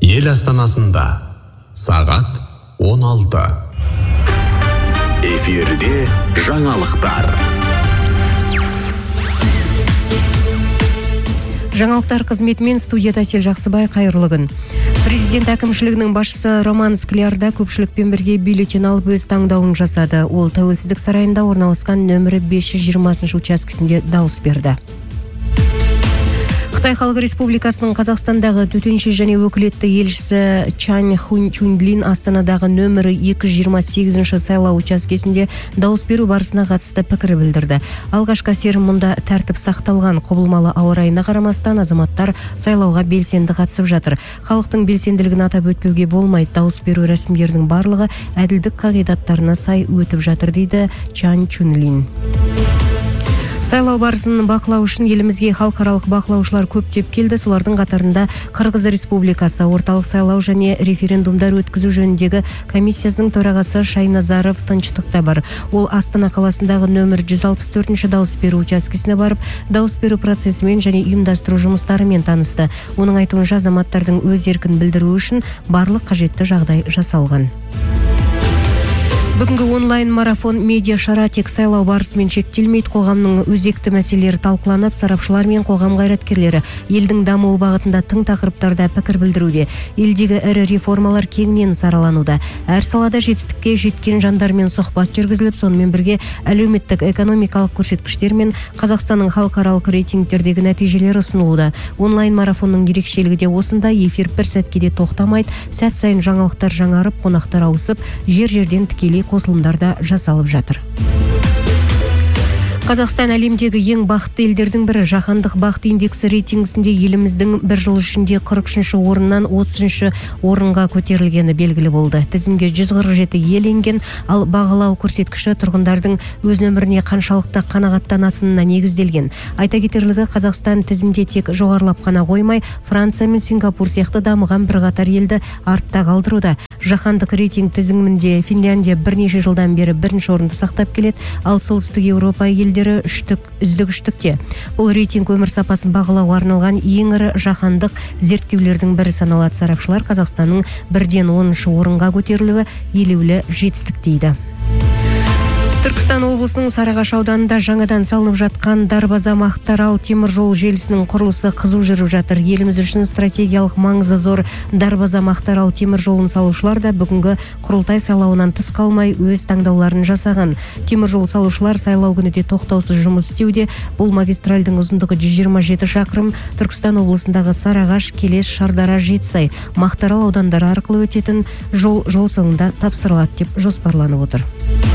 Ел астанасында сағат 16. Эфирде жаңалықтар. Жаңалықтар қызметімен студияда Әсел Жақсыбай, қайырлы күн. Президент әкімшілігінің басшысы Роман Склярда көпшілікпен бірге бюллетень алып өз таңдауын жасады. Ол Тәуелсіздік сарайында орналасқан нөмірі 520 учаскесінде дауыс берді. Қытай Халық Республикасының Қазақстандағы төтенше және өкілетті елшісі Чан Чунлин Астанадағы нөмірі 228 сайлау учаскесінде дауыс беру барысына қатысты пікір білдірді. Алғашқы әсерім мұнда тәртіп сақталған, құбылмалы ауа райына қарамастан азаматтар сайлауға белсенді қатысып жатыр. Халықтың белсенділігін атап өтпеуге болмайды. Дауыс беру рәсімдерінің барлығы әділдік қағидаттарына сай өтіп жатыр, дейді Чан Чунлин. Сайлау барысын бақылау үшін елімізге халықаралық бақылаушылар көптеп келді. Солардың қатарында Қырғыз Республикасы орталық сайлау және референдумдар өткізу жөніндегі комиссиясының төрағасы Шайназаров Тынчтықта бар. Ол Астана қаласындағы нөмір 164 дауыс беру учаскесіне барып, дауыс беру процесімен және ұйымдастыру жұмыстарымен танысты. Оның айтуынша азаматтардың өз еркін білдіру үшін барлық қажетті жағдай жасалған. Бүгінгі онлайн марафон медиа шара тек сайлау барысымен шектелмейді. Қоғамның өзекті мәселелері талқыланып, сарапшылар мен қоғам қайраткерлері елдің дамуы бағытында тың тақырыптарда пікір білдіруде. Елдегі ірі реформалар кеңінен саралануда. Әр салада жетістікке жеткен жандармен сұхбат жүргізіліп, сонымен бірге әлеуметтік экономикалық көрсеткіштер мен Қазақстанның халықаралық рейтингтердегі нәтижелері ұсынылуда. Онлайн марафонның ерекшелігі де осында. Эфир бір сәтке де тоқтамайды. Сәт сайын жаңалықтар жаңарып, қонақтар ауысып, жер-жерден тікелей қосылымдарда жасалып жатыр. Қазақстан әлемдегі ең бақытты елдердің бірі. Жаһандық бақыт индексі рейтингісінде еліміздің бір жыл ішінде 43-ші орыннан 30-ші орынға көтерілгені белгілі болды. Тізімге 147 ел енген, ал бағалау көрсеткіші тұрғындардың өз өміріне қаншалықты қанағаттанатынына негізделген. Айта кетерлігі, Қазақстан тізімде тек жоғарылап қана қоймай, Франция мен Сингапур сияқты дамыған бірқатар елді артта қалдыруда. Жаһандық рейтинг тізімінде Финляндия бірнеше жылдан бері бірінші орынды сақтап келеді, ал солтүстік Еуропа елдері үздік үштікте. Бұл рейтинг өмір сапасын бағалауға арналған ең ірі жаһандық зерттеулердің бірі саналады. Сарапшылар Қазақстанның 1-ден 10-шы орынға көтерілуі елеулі жетістік дейді. Түркістан облысының Сарыағаш ауданында жаңадан салынып жатқан Дарбаза-Мақтаарал теміржол желісінің құрылысы қызу жүріп жатыр. Еліміз үшін стратегиялық маңызы зор Дарбаза-Мақтаарал теміржолын салушылар да бүгінгі құрылтай сайлауынан тыс қалмай өз таңдауларын жасаған. Теміржол салушылар сайлау күні де тоқтаусыз жұмыс істеуде. Бұл магистральдің ұзындығы 127 шақырым. Түркістан облысындағы Сарыағаш, Келес, Шардара, Жетісай, Мақтаарал аудандары арқылы өтетін жол соңында тапсырылады деп жоспарланып отыр.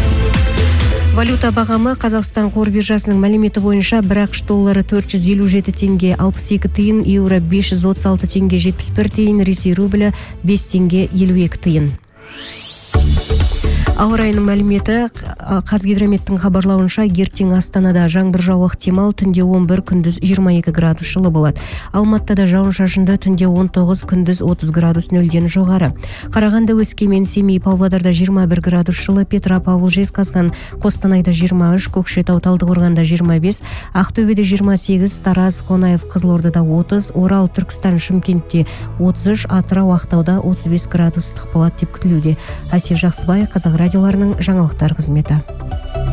Валюта бағамы Қазақстан қор биржасының мәліметі бойынша $1 доллары 457 теңге 62 тиын, еуро 536 теңге 71 тиын, Ресей рублі 5 теңге 52 тиын. Ауа райының мәліметі. Қазгидрометтің хабарлауынша ертең Астанада жаңбыр жауы ықтимал, түнде 11, күндіз 22 градус жылы болады. Алматыда жауын-шашынды, түнде 19, күндіз 30 градус нөлден жоғары. Қарағанды, Өскемен, Семей, Павлодарда 21 градус жылы, Петропавл, Жезқазған, Қостанайда 23, Көкшетау, Талдықорғанда 25, Ақтөбеде 28, Тараз, Қонаев, Қызылордада 30, Орал, Түркістан, Шымкентте 33, Атырау, Ақтауда 35 градус ыстық болады деп күтілуде. Әсел Жақсыбай, Қазақ радиоларының жаңалықтар қызметі.